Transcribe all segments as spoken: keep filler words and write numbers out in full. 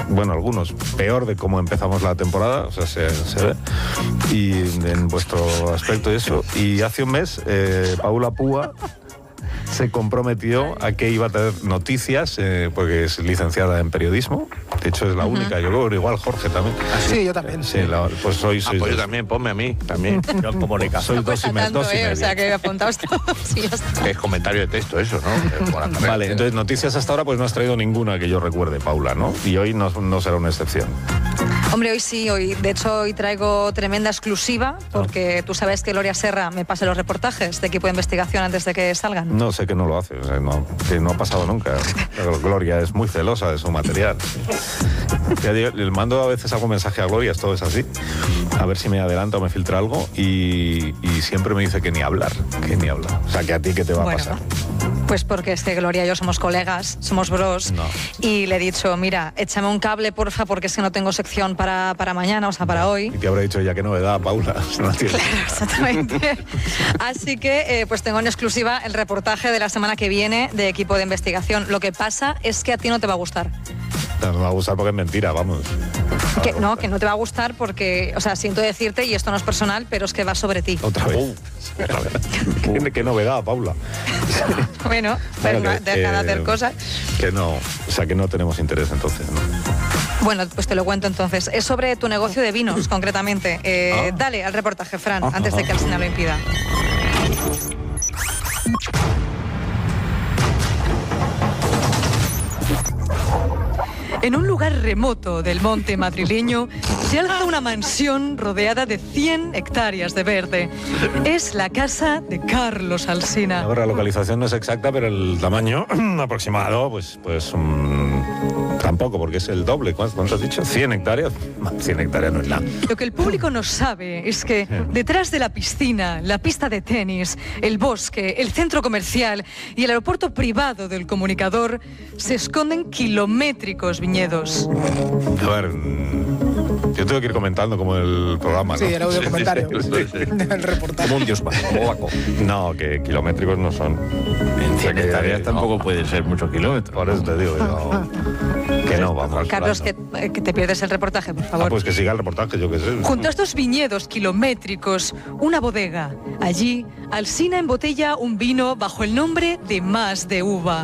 bueno, algunos, peor de cómo empezamos la temporada, o sea, se, se ve, y en vuestro aspecto y eso. Y hace un mes, eh, Paula Púa se comprometió a que iba a tener noticias, eh, porque es licenciada en periodismo. De hecho, es la uh-huh. única. Yo creo, igual Jorge también. Sí, yo también. Sí, la, pues soy, soy ah, pues yo también, ponme a mí, también. Yo comunico. Soy dos y, me, dos y medio. O sea, que apuntaos todos y ya está. Es comentario de texto eso, ¿no? Vale, entonces noticias hasta ahora pues no has traído ninguna que yo recuerde, Paula, ¿no? Y hoy no, no será una excepción. Hombre, hoy sí, hoy de hecho hoy traigo tremenda exclusiva, porque tú sabes que Gloria Serra me pasa los reportajes de equipo de investigación antes de que salgan. No sé que no lo hace, o sea, no, que no ha pasado nunca. Gloria es muy celosa de su material. Ya digo, le mando a veces algún mensaje a Gloria, esto es así, a ver si me adelanta o me filtra algo, y, y siempre me dice que ni hablar, que ni hablar. O sea, que a ti, ¿qué te va bueno, a pasar? Pues porque es que Gloria y yo somos colegas, somos bros, no. Y le he dicho, mira, échame un cable, porfa, porque es que no tengo sección para, para mañana, o sea, para no. hoy. Y te habrá dicho ya que novedad, Paula. No claro, exactamente. Así que, eh, pues tengo en exclusiva el reportaje de la semana que viene de equipo de investigación. Lo que pasa es que a ti no te va a gustar. No me va a gustar porque es mentira, vamos. Que, no, que no te va a gustar porque, o sea, siento decirte, y esto no es personal, pero es que va sobre ti. Otra vez. Uh, otra vez. ¿Qué, qué novedad, Paula. Bueno, pero bueno, deja eh, de hacer cosas. Que no, o sea, que no tenemos interés entonces, ¿no? Bueno, pues te lo cuento entonces. Es sobre tu negocio de vinos, concretamente. Eh, ah. Dale al reportaje, Fran, ah, antes de que Alsina lo impida. En un lugar remoto del monte madrileño se alza una mansión rodeada de cien hectáreas de verde. Es la casa de Carlos Alsina. Ahora, la localización no es exacta, pero el tamaño aproximado, pues, pues um, tampoco, porque es el doble. ¿Cuánto has dicho? ¿cien hectáreas? cien hectáreas no es nada. Lo que el público no sabe es que detrás de la piscina, la pista de tenis, el bosque, el centro comercial y el aeropuerto privado del Comunicador se esconden kilométricos viñedos. A ver, yo tengo que ir comentando como el programa, ¿no? Sí, el audio comentario. Sí, sí, sí. El reportaje. Como un dios polaco. No, que kilométricos no son. En cien hectáreas tampoco no. pueden ser muchos kilómetros. Por eso te digo yo. Que no, vamos. Carlos, que, que te pierdes el reportaje, por favor. Ah, pues que siga el reportaje, yo qué sé. Junto a estos viñedos kilométricos, una bodega. Allí, Alsina embotella un vino bajo el nombre de Más de Uva.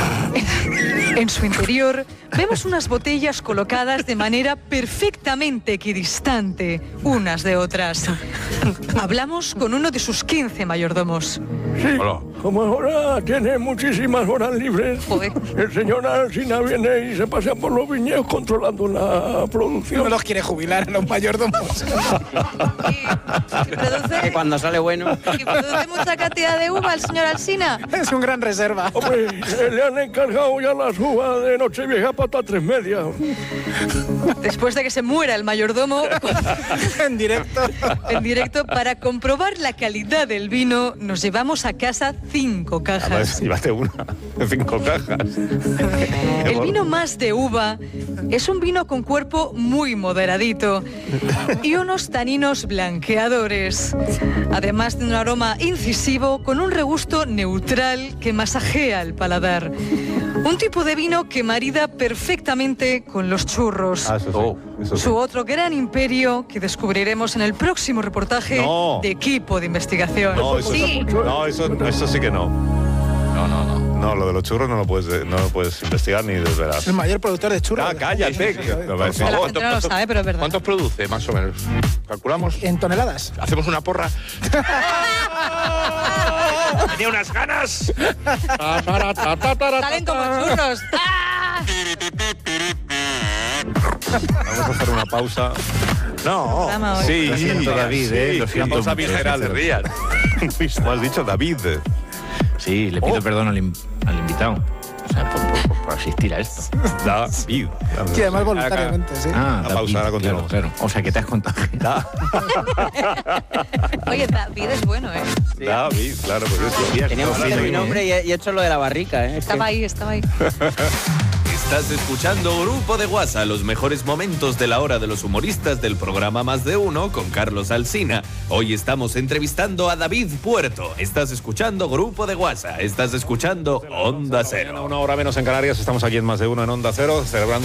En su interior vemos unas botellas colocadas de manera perfectamente equidistante unas de otras. Hablamos con uno de sus quince mayordomos. Sí, hola. Como ahora tiene muchísimas horas libres, Joder. El señor Alsina viene y se pasea por los viñedos controlando la producción. No los quiere jubilar a los mayordomos. ¿Y produce, que cuando sale bueno. ¿Y produce mucha cantidad de uva el señor Alsina? Es un gran reserva. Hombre, le han encargado ya las uvas de Nochevieja para tres medias. Después de que se muera el mayordomo... en directo. En directo, para comprobar la calidad del vino, nos llevamos a casa cinco cajas. Además, llévate una, cinco cajas. El vino Más de Uva es un vino con cuerpo muy moderadito y unos taninos blanqueadores, además de un aroma incisivo con un regusto neutral que masajea el paladar. Un tipo de vino que marida perfectamente con los churros. Ah, eso sí, oh. eso sí. Su otro gran imperio que descubriremos en el próximo reportaje no. de equipo de investigación. No, eso, sí. no eso, eso sí que no. No, no, no. No, lo de los churros no lo puedes, no lo puedes investigar ni desvelar. Es el mayor productor de churros. Ah, cállate. Sí, sí, sí. La gente no lo sabe, pero es verdad. ¿Cuántos produce, más o menos? ¿Calculamos? En toneladas. ¿Hacemos una porra? ¡Tenía unas ganas! Salen como churros. Vamos a hacer una pausa. No, sí, lo siento, David, eh, sí, lo siento. Una pausa visceral. Se rían. ¿Cómo has dicho, David? Sí, le pido oh. perdón al, in, al invitado. O sea, por, por, por asistir a esto. David. Sí, además voluntariamente, sí. Ah, la pausa, ahora continuamos. Claro, claro. O sea, que te has contagiado. Oye, David es bueno, ¿eh? Sí. David, claro, porque es teníamos que hacer mi nombre y he hecho lo de la barrica, ¿eh? Estaba ahí, estaba ahí. Estás escuchando Grupo de WhatsApp, los mejores momentos de la hora de los humoristas del programa Más de Uno con Carlos Alsina. Hoy estamos entrevistando a David Puerto. Estás escuchando Grupo de WhatsApp, estás escuchando Onda Cero. Una hora menos en Canarias, estamos aquí en Más de Uno en Onda Cero, celebrando